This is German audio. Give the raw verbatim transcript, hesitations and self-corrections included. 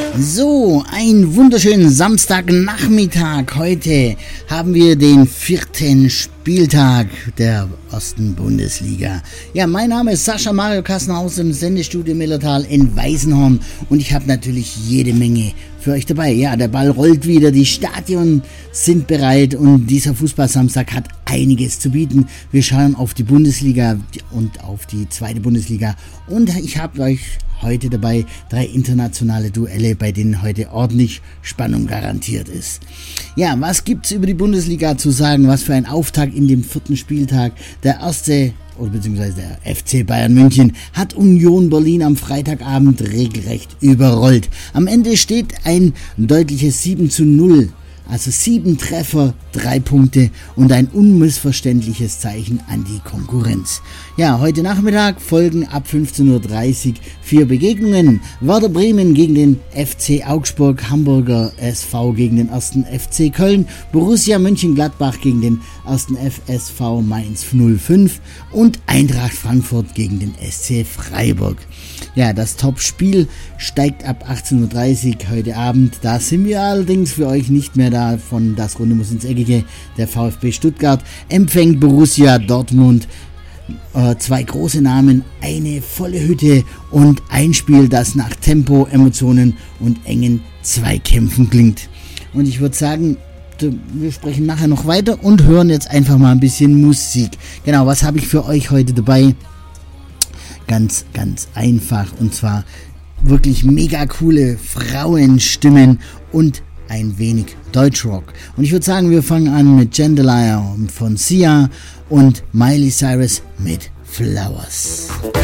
So, einen wunderschönen Samstagnachmittag. Heute haben wir den vierten Spieltag der ersten Bundesliga. Ja, mein Name ist Sascha Mario Kassner aus dem Sendestudio Millertal in Weißenhorn und ich habe natürlich jede Menge für euch dabei. Ja, der Ball rollt wieder, die Stadien sind bereit und dieser Fußballsamstag hat einiges zu bieten. Wir schauen auf die Bundesliga und auf die zweite Bundesliga und ich habe euch heute dabei drei internationale Duelle, bei denen heute ordentlich Spannung garantiert ist. Ja, was gibt's über die Bundesliga zu sagen? Was für ein Auftakt in dem vierten Spieltag. Der erste, oder beziehungsweise der F C Bayern München, hat Union Berlin am Freitagabend regelrecht überrollt. Am Ende steht ein deutliches sieben zu null. Also sieben Treffer, drei Punkte und ein unmissverständliches Zeichen an die Konkurrenz. Ja, heute Nachmittag folgen ab fünfzehn Uhr dreißig vier Begegnungen. Werder Bremen gegen den F C Augsburg, Hamburger S V gegen den ersten F C Köln, Borussia Mönchengladbach gegen den ersten F S V Mainz null fünf und Eintracht Frankfurt gegen den S C Freiburg. Ja, das Top-Spiel steigt ab achtzehn Uhr dreißig heute Abend. Da sind wir allerdings für euch nicht mehr da. Von Das Runde muss ins Eckige. Der VfB Stuttgart empfängt Borussia Dortmund. Äh, zwei große Namen, eine volle Hütte und ein Spiel, das nach Tempo, Emotionen und engen Zweikämpfen klingt. Und ich würde sagen, wir sprechen nachher noch weiter und hören jetzt einfach mal ein bisschen Musik. Genau, was habe ich für euch heute dabei? Ganz, ganz einfach und zwar wirklich mega coole Frauenstimmen und ein wenig Deutschrock. Und ich würde sagen, wir fangen an mit Chandelier von Sia und Miley Cyrus mit Flowers.